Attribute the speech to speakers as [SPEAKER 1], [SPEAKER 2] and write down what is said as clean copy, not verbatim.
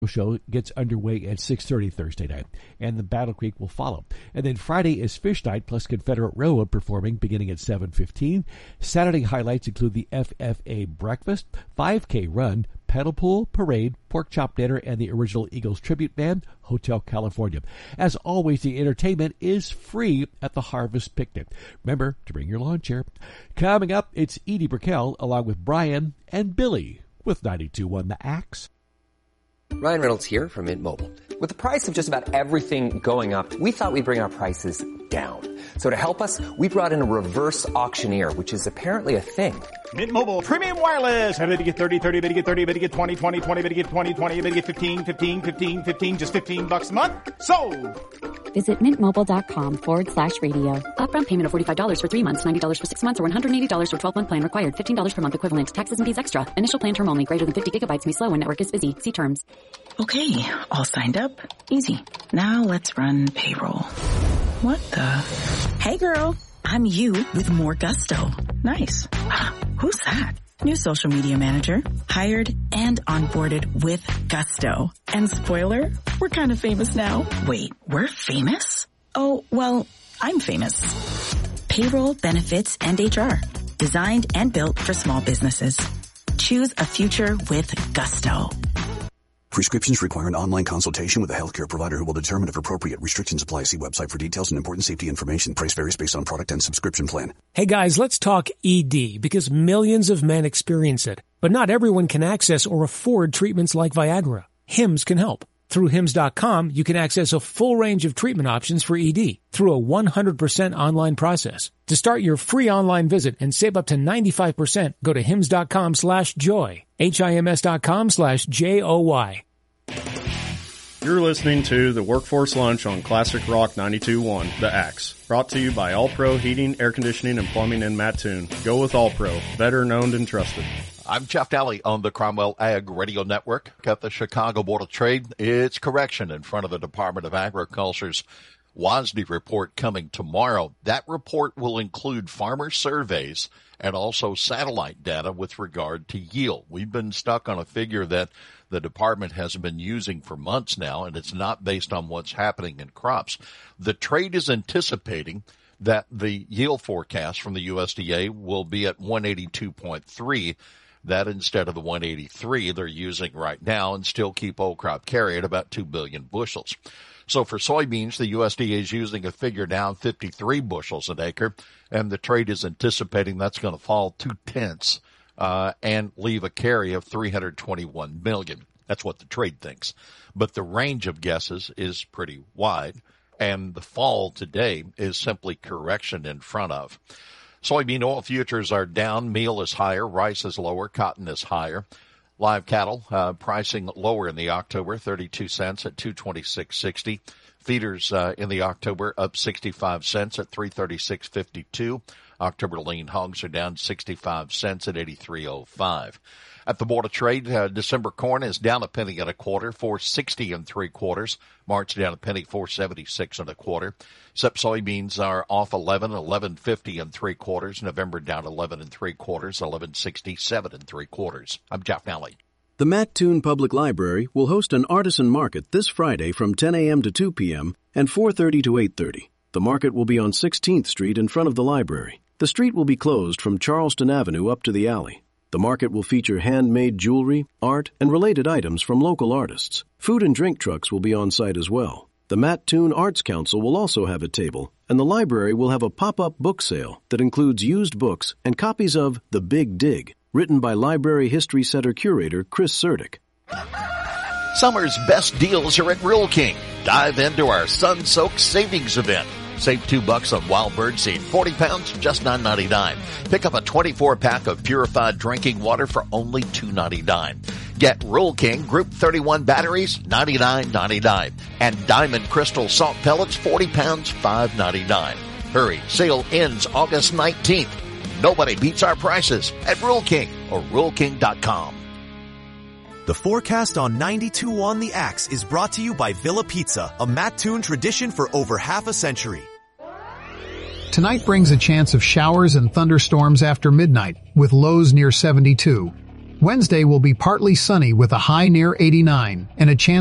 [SPEAKER 1] show gets underway at 6:30 Thursday night, and the Battle Creek will follow. And then Friday is Fish Night plus Confederate Railroad performing beginning at 7:15. Saturday highlights include the FFA Breakfast, 5K Run, Pedal Pool, Parade, Pork Chop Dinner, and the original Eagles Tribute Band, Hotel California. As always, the entertainment is free at the Harvest Picnic. Remember to bring your lawn chair. Coming up, it's Edie Brickell along with Brian and Billy with 92.1 The Axe.
[SPEAKER 2] Ryan Reynolds here from Mint Mobile. With the price of just about everything going up, we thought we'd bring our prices down. So to help us, we brought in a reverse auctioneer, which is apparently a thing.
[SPEAKER 3] Mint Mobile Premium Wireless. How to get 30, 30, bit to get 30, bit to get 20, 20, 20, bit to get 20, 20, bit to get 15, 15, 15, 15, just $15 a month? Sold!
[SPEAKER 4] Visit mintmobile.com/radio. Upfront payment of $45 for 3 months, $90 for 6 months, or $180 for 12-month plan required. $15 per month equivalent. Taxes and fees extra. Initial plan term only. Greater than 50 gigabytes may slow when network is busy. See terms.
[SPEAKER 5] Okay, all signed up. Easy. Now let's run payroll. What the? Hey girl, I'm you with more gusto. Nice. Who's that? New social media manager. Hired and onboarded with gusto. And spoiler, we're kind of famous now. Wait, we're famous? Oh, well, I'm famous. Payroll, benefits, and HR. Designed and built for small businesses. Choose a future with gusto.
[SPEAKER 6] Prescriptions require an online consultation with a healthcare provider who will determine if appropriate. Restrictions apply. See website for details and important safety information. Price varies based on product and subscription plan.
[SPEAKER 7] Hey guys, let's talk ED because millions of men experience it. But not everyone can access or afford treatments like Viagra. Hims can help. Through Hims.com, you can access a full range of treatment options for ED through a 100% online process. To start your free online visit and save up to 95%, go to Hims.com/joy. HIMS.com/JOY.
[SPEAKER 8] You're listening to the Workforce Lunch on Classic Rock 92.1, The Axe. Brought to you by All Pro Heating, Air Conditioning, and Plumbing in Mattoon. Go with All Pro. Better known and trusted.
[SPEAKER 9] I'm Jeff Daly on the Cromwell Ag Radio Network. At the Chicago Board of Trade, it's correction in front of the Department of Agriculture's WASDE report coming tomorrow. That report will include farmer surveys and also satellite data with regard to yield. We've been stuck on a figure that the department has been using for months now, and it's not based on what's happening in crops. The trade is anticipating that the yield forecast from the USDA will be at 182.3. That instead of the 183 they're using right now, and still keep old crop carry at about 2 billion bushels. So for soybeans, the USDA is using a figure down 53 bushels an acre, and the trade is anticipating that's going to fall 0.2 and leave a carry of 321 million. That's what the trade thinks. But the range of guesses is pretty wide, and the fall today is simply correction in front of. Soybean oil futures are down. Meal is higher. Rice is lower. Cotton is higher. Live cattle pricing lower in the October, 32 cents at 226.60. Feeders in the October up 65 cents at 336.52. October lean hogs are down 65 cents at 83.05. At the Board of Trade, December corn is down a penny and a quarter, 4.60 3/4. March down a penny, 4.76 1/4. Except soybeans are off 11.50 3/4. November down 11 3/4, 11.67 3/4. I'm Jeff Nally.
[SPEAKER 10] The Mattoon Public Library will host an artisan market this Friday from 10 a.m. to 2 p.m. and 4:30 to 8:30. The market will be on 16th Street in front of the library. The street will be closed from Charleston Avenue up to the alley. The market will feature handmade jewelry, art, and related items from local artists. Food and drink trucks will be on site as well. The Mattoon Arts Council will also have a table, and the library will have a pop-up book sale that includes used books and copies of The Big Dig, written by Library History Center curator Chris Sertic.
[SPEAKER 9] Summer's best deals are at Rural King. Dive into our sun-soaked savings event. Save $2 on wild bird seed, 40 pounds, just $9.99. Pick up a 24-pack of purified drinking water for only $2.99. Get Rural King Group 31 batteries, $99.99. And Diamond Crystal salt pellets, 40 pounds, $5.99. Hurry, sale ends August 19th. Nobody beats our prices at Rural King or RuralKing.com.
[SPEAKER 11] The forecast on 92.1 The Axe is brought to you by Villa Pizza, a Mattoon tradition for over half a century.
[SPEAKER 12] Tonight brings a chance of showers and thunderstorms after midnight, with lows near 72. Wednesday will be partly sunny with a high near 89 and a chance